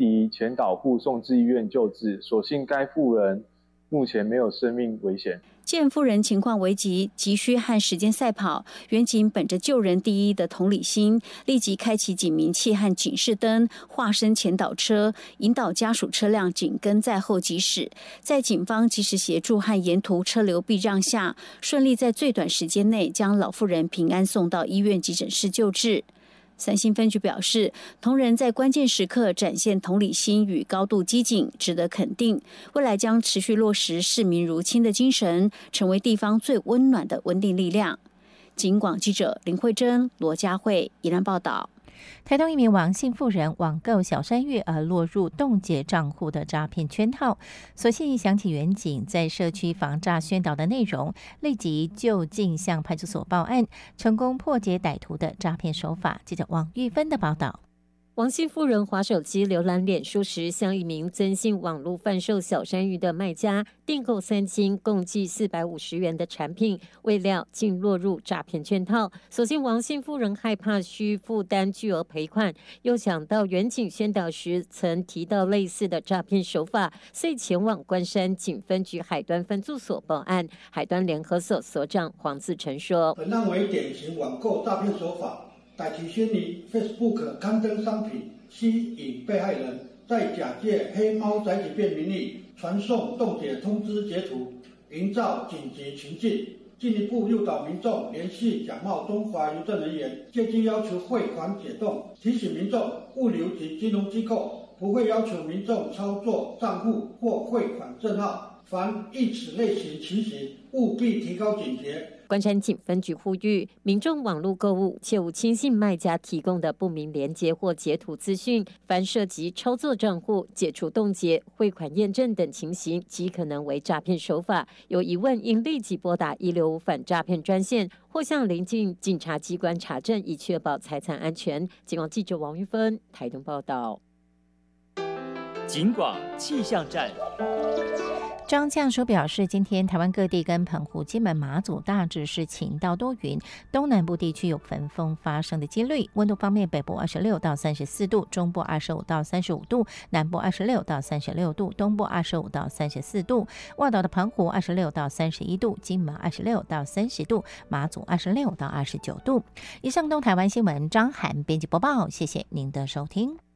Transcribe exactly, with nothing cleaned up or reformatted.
敌前导护送至医院救治，所幸该妇人目前没有生命危险。 见妇人情况危急，急需和时间赛跑。员警本着救人第一的同理心，立即开启警鸣器和警示灯，化身前导车，引导家属车辆紧跟在后疾驶。在警方及时协助和沿途车流避让下，顺利在最短时间内将老妇人平安送到医院急诊室救治。三星分局表示，同仁在关键时刻展现同理心与高度机警，值得肯定。未来将持续落实视民如亲的精神，成为地方最温暖的稳定力量。警广记者林慧珍、罗佳慧宜兰报道。 台东一名王姓妇人网购小山芋而落入冻结账户的诈骗圈套，所幸想起员警在社区防诈宣导的内容，立即就近向派出所报案，成功破解歹徒的诈骗手法。记者王玉芬的报道。 王姓妇人滑手机浏览脸书时，向一名曾姓网络贩售小山芋的卖家订购三斤，共计四百五十元的产品，未料竟落入诈骗圈套。所幸王姓妇人害怕需负担巨额赔款，又想到远警宣导时曾提到类似的诈骗手法，遂前往关山警分局海端分驻所报案。海端联合所所长黄自成说：“ 本案为典型网购诈骗手法。”歹徒先于 Facebook 刊登商品，吸引被害人，再假借黑猫宅急便名义传送冻结通知截图，营造紧急情境，进一步诱导民众联系假冒中华邮政人员，借机要求汇款解冻。提醒民众，物流及金融机构不会要求民众操作账户或汇款证号，凡遇此类型情形，务必提高警觉。 关山警分局呼吁民众网络购物切勿轻信卖家提供的不明连结或截图资讯，凡涉及操作账户、解除冻结、汇款验证等情形，极可能为诈骗手法。有疑问应立即拨打一六五反诈骗专线，或向邻近警察机关查证，以确保财产安全。警广记者王玉芬台东报道。 警广气象站。 张降书表示，今天台湾各地跟澎湖、金门、马祖大致是晴到多云，东南部地区有焚风发生的几率。温度方面，北部二十六到三十四度，中部二十五到三十五度，南部二十六到三十六度，东部二十五到三十四度。外岛的澎湖二十六到三十一度，金门二十六到三十度，马祖二十六到二十九度。以上东台湾新闻，张涵编辑播报，谢谢您的收听。